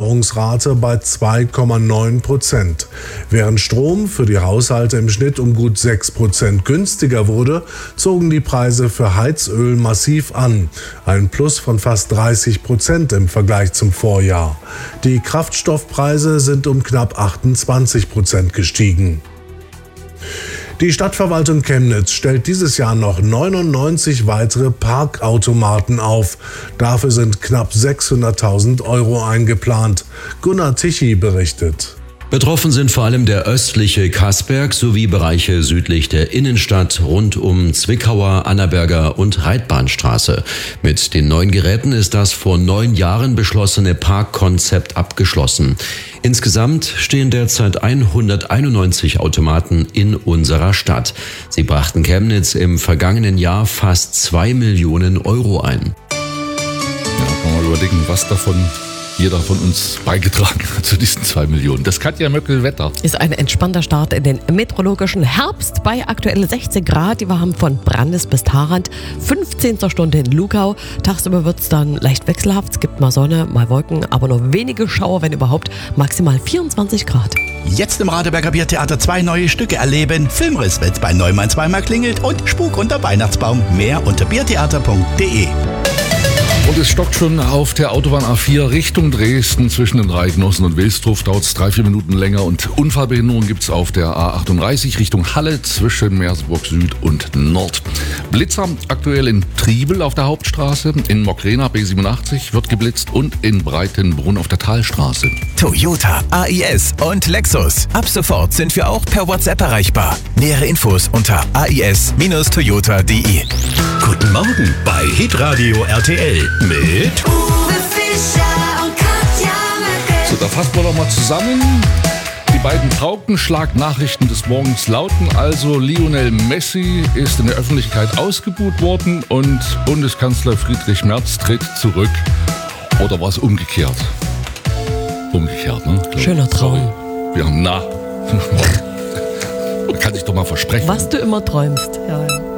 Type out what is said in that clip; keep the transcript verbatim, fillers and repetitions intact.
Steigerungsrate bei zwei Komma neun Prozent. Während Strom für die Haushalte im Schnitt um gut sechs Prozent günstiger wurde, zogen die Preise für Heizöl massiv an. Ein Plus von fast dreißig Prozent im Vergleich zum Vorjahr. Die Kraftstoffpreise sind um knapp achtundzwanzig Prozent gestiegen. Die Stadtverwaltung Chemnitz stellt dieses Jahr noch neunundneunzig weitere Parkautomaten auf. Dafür sind knapp sechshunderttausend Euro eingeplant. Gunnar Tichy berichtet. Betroffen sind vor allem der östliche Kaßberg sowie Bereiche südlich der Innenstadt rund um Zwickauer, Annaberger und Reitbahnstraße. Mit den neuen Geräten ist das vor neun Jahren beschlossene Parkkonzept abgeschlossen. Insgesamt stehen derzeit hunderteinundneunzig Automaten in unserer Stadt. Sie brachten Chemnitz im vergangenen Jahr fast zwei Millionen Euro ein. Ja, kann man mal überlegen, was davon jeder von uns beigetragen hat zu diesen zwei Millionen. Das Katja Möckel-Wetter. Ist ein entspannter Start in den meteorologischen Herbst bei aktuell sechzehn Grad. Wir haben von Brandes bis Tharand, fünfzehn zur Stunde in Lugau. Tagsüber wird es dann leicht wechselhaft. Es gibt mal Sonne, mal Wolken, aber nur wenige Schauer, wenn überhaupt. Maximal vierundzwanzig Grad. Jetzt im Radeberger Biertheater zwei neue Stücke erleben. Filmriss, wenn's bei Neumann zweimal klingelt und Spuk unter Weihnachtsbaum. Mehr unter biertheater punkt de. Und es stockt schon auf der Autobahn A vier Richtung Dresden. Zwischen den Reigenossen und Wilsdruf dauert es drei, vier Minuten länger. Und Unfallbehinderung gibt es auf der A achtunddreißig Richtung Halle zwischen Merseburg Süd und Nord. Blitzer aktuell in Triebel auf der Hauptstraße. In Mockrena B siebenundachtzig wird geblitzt und in Breitenbrunn auf der Talstraße. Toyota, A I S und Lexus. Ab sofort sind wir auch per WhatsApp erreichbar. Nähere Infos unter a i s Bindestrich toyota punkt de. Guten Morgen bei Hitradio R T L mit Uwe Fischer und Katja Möckel. So, da fassen wir doch mal zusammen. Die beiden Paukenschlag-Nachrichten des Morgens lauten also: Lionel Messi ist in der Öffentlichkeit ausgebuht worden und Bundeskanzler Friedrich Merz tritt zurück. Oder war es umgekehrt? Umgekehrt, ne? Schöner Traum. Sorry. Wir haben, na, man kann sich doch mal versprechen. Was du immer träumst. Ja, ja.